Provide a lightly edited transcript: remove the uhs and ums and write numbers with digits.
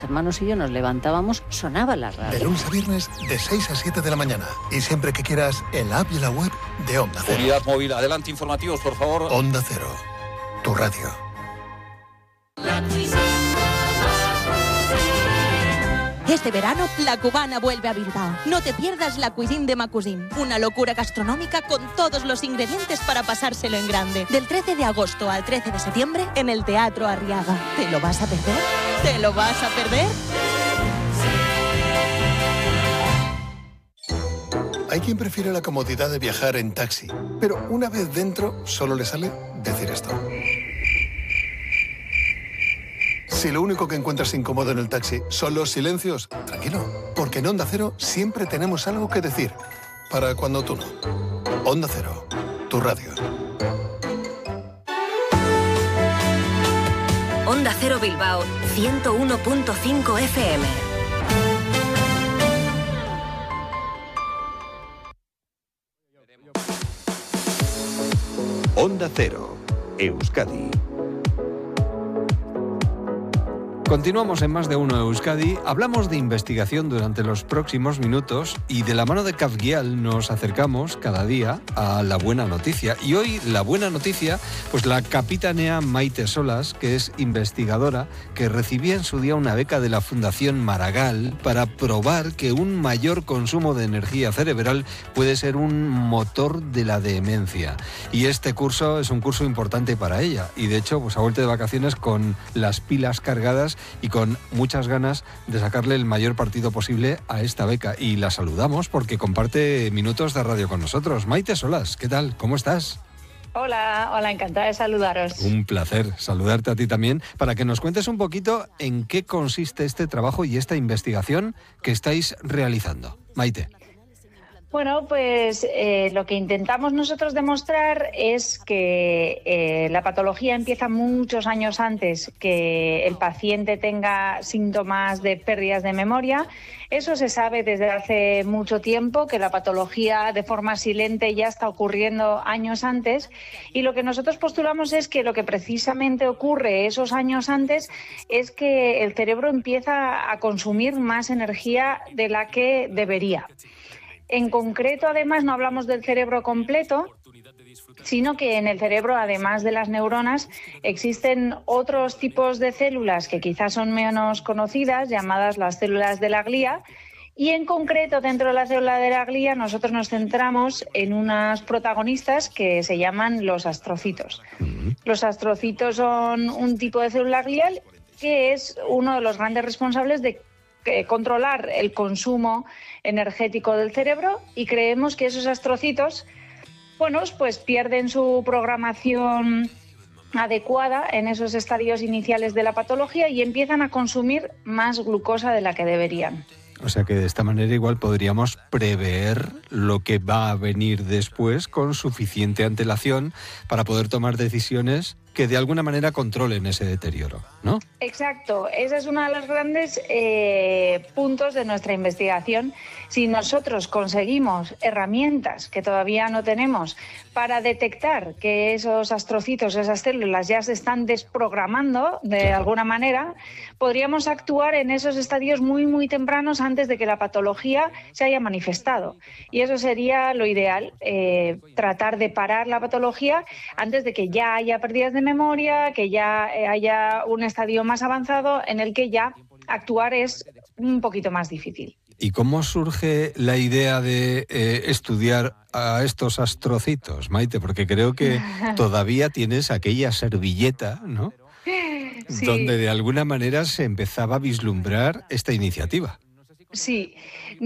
Hermanos y yo nos levantábamos, sonaba la radio. De lunes a viernes, de 6 a 7 de la mañana. Y siempre que quieras, en la app y la web de Onda Cero. Unidad móvil, adelante, informativos, por favor. Onda Cero, tu radio. Este verano, La Cubana vuelve a Bilbao. No te pierdas la Cuisine de Macusin, una locura gastronómica con todos los ingredientes para pasárselo en grande. Del 13 de agosto al 13 de septiembre, en el Teatro Arriaga. ¿Te lo vas a perder? ¿Te lo vas a perder? Hay quien prefiere la comodidad de viajar en taxi, pero una vez dentro, solo le sale decir esto. Si lo único que encuentras incómodo en el taxi son los silencios, tranquilo, porque en Onda Cero siempre tenemos algo que decir. Para cuando tú no. Onda Cero, tu radio. Onda Cero Bilbao, 101.5 FM. Onda Cero, Euskadi. Continuamos en Más de Uno Euskadi. Hablamos de investigación durante los próximos minutos y de la mano de Cafguial nos acercamos cada día a la buena noticia. Y hoy la buena noticia, pues la capitanea Maite Solas, que es investigadora, que recibía en su día una beca de la Fundación Maragall para probar que un mayor consumo de energía cerebral puede ser un motor de la demencia. Y este curso es un curso importante para ella. Y de hecho, pues ha vuelto de vacaciones con las pilas cargadas y con muchas ganas de sacarle el mayor partido posible a esta beca. Y la saludamos porque comparte minutos de radio con nosotros. Maite Solas, ¿qué tal? ¿Cómo estás? Hola, encantada de saludaros. Un placer saludarte a ti también, para que nos cuentes un poquito en qué consiste este trabajo y esta investigación que estáis realizando. Maite. Bueno, pues lo que intentamos nosotros demostrar es que la patología empieza muchos años antes que el paciente tenga síntomas de pérdidas de memoria. Eso se sabe desde hace mucho tiempo, que la patología de forma silente ya está ocurriendo años antes. Y lo que nosotros postulamos es que lo que precisamente ocurre esos años antes es que el cerebro empieza a consumir más energía de la que debería. En concreto, además, no hablamos del cerebro completo, sino que en el cerebro, además de las neuronas, existen otros tipos de células que quizás son menos conocidas, llamadas las células de la glía. Y en concreto, dentro de la célula de la glía, nosotros nos centramos en unas protagonistas que se llaman los astrocitos. Los astrocitos son un tipo de célula glial que es uno de los grandes responsables de controlar el consumo energético del cerebro, y creemos que esos astrocitos, pues pierden su programación adecuada en esos estadios iniciales de la patología y empiezan a consumir más glucosa de la que deberían. O sea que de esta manera igual podríamos prever lo que va a venir después con suficiente antelación para poder tomar decisiones que de alguna manera controlen ese deterioro, ¿no? Exacto, ese es uno de los grandes puntos de nuestra investigación. Si nosotros conseguimos herramientas que todavía no tenemos para detectar que esos astrocitos, esas células ya se están desprogramando de alguna manera, podríamos actuar en esos estadios muy, muy tempranos antes de que la patología se haya manifestado. Y eso sería lo ideal, tratar de parar la patología antes de que ya haya pérdidas de memoria, que ya haya un estadio más avanzado en el que ya actuar es un poquito más difícil. ¿Y cómo surge la idea de estudiar a estos astrocitos, Maite? Porque creo que todavía tienes aquella servilleta, ¿no? Sí. Donde de alguna manera se empezaba a vislumbrar esta iniciativa. Sí.